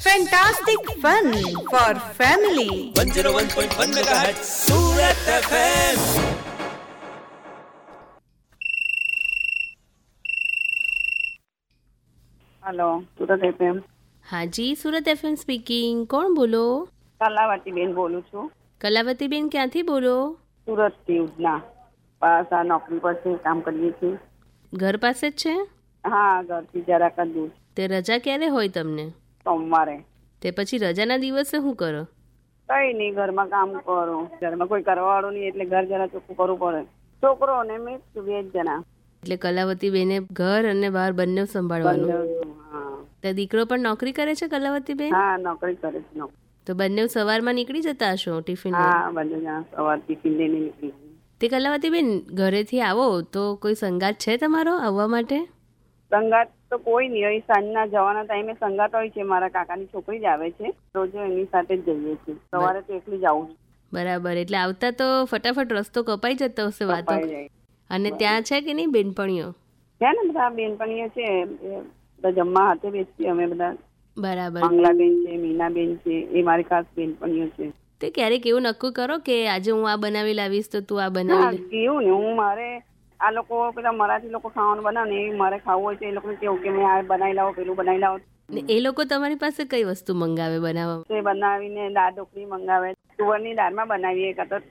Fantastic fun for family. 101.1 megahertz Surat FM. Hello Surat FM. હા જી, Surat FM speaking. કોણ બોલો? કલાવતીબેન બોલું છું. કલાવતીબેન, ક્યાંથી બોલો? સુરતથી ઉધના. બસ આ નોકરી પર છે, કામ કરીએ છીએ. ઘર પાસે જ છે? હા, ઘરથી જરાક જ દૂર. તે રજા ક્યારે હોય તમને? સોમવારે. તે પછી રજાના દિવસે શું કરો? કઈ નહીં, ઘરમાં કામ કરું. ઘરમાં કોઈ કરવાવાળું નહીં એટલે ઘર જરા ચોખ્ખું કરવું પડે. છોકરો અને મેં બે જ જણા. એટલે કલાવતીબેને ઘર અને બહાર બંને સંભાળવાનું. હા. તે દીકરો પણ નોકરી કરે છે કલાવતીબેન? હા, નોકરી કરે છે. તો બંને સવારમાં નીકળી જતા હશો ટિફિન લઈને? હા, બંને જણા સવાર ટિફિન લઈને નીકળી. તે કલાવતીબેન, ઘરેથી આવો તો કોઈ સંગાત છે તમારો આવવા માટે? સંગાત તો કોઈ નહીં હોય. સાંજના જવાના ટાઈમે સંગાત હોય છે. મારા કાકાની છોકરી જ આવે છે, રોજ એની સાથે જ જઈએ છીએ. સવારે તો એકલી જ આવું છું. બરાબર. એટલે આવતા તો ફટાફટ રસ્તો કપાઈ જતો હશે વાતો. કપાઈ જાય. અને ત્યાં છે કે નહીં બેનપણીઓ? છે ને, બધા બેનપણીઓ છે. બધા જમવા હાથે બેસીએ અમે બધા. બરાબર. મંગલાબેન છે, મીનાબેન છે, એ મારી ખાસ બેનપણીઓ છે. તે ક્યારેક એવું નક્કી કરો કે આજે હું આ બનાવી લાવીશ તો તું આ હા, બનાવી લે. કેવું ને, હું મારે આ લોકો પેલા મરાઠી લોકો ખાવાનું બનાવે ને, એ મારે ખાવું હોય તો એ લોકોને કેવું કે મેં આ બનાવી લાવો, પેલું બનાવી લાવો. ને એ લોકો તમારી પાસે કઈ વસ્તુ મંગાવે બનાવવા? તો એ બનાવીને દાળ ઢોકળી મંગાવે. તુવરની દાળમાં બનાવીએ, કાં તો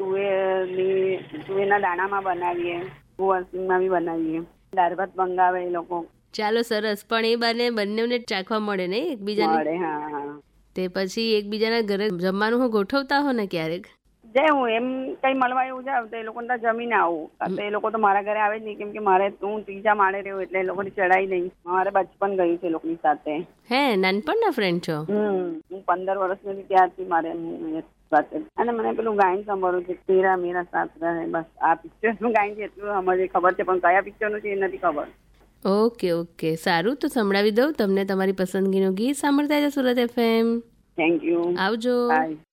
તુવેરના દાણામાં બનાવીએ, ગુવારસિંગમાં બી બનાવીએ. દાળ ભાત મંગાવે એ લોકો. ચાલો, સરસ. પણ એ બાને બંનેને ચાખવા મળે ને એકબીજાને? મળે. હા. તે પછી એકબીજાના ઘરે જમવાનું હું ગોઠવતા હો ને ક્યારેક? જે હું એમ કઈ મળવા એવું જાવ તો એ લોકો જમીને આવું. કાં તો એ લોકો તો મારા ઘરે આવે જ નહીં, કેમ કે મારે હું ત્રીજા માળે રહ્યું એટલે એ લોકોની ચડાઈ નહીં. મારે બચપન ગયું છે એ લોકોની સાથે. હે, નાનપણના ફ્રેન્ડ છો? હું 15 વર્ષની હતી ત્યારથી મારે સાથે. અને મને પેલું ગાયન સાંભળવું છે, તેરા મેરા સાથ રહે. બસ આ પિક્ચરનું ગાયન છે એટલું સમજે ખબર છે, પણ કયા પિક્ચરનું છે એ નથી ખબર. ઓકે, સારું. તો સંભળાવી દઉં તમને તમારી પસંદગીનું ગીત. સાંભળતા જાઓ સુરત એફએમ. Thank you. આવજો. બાય.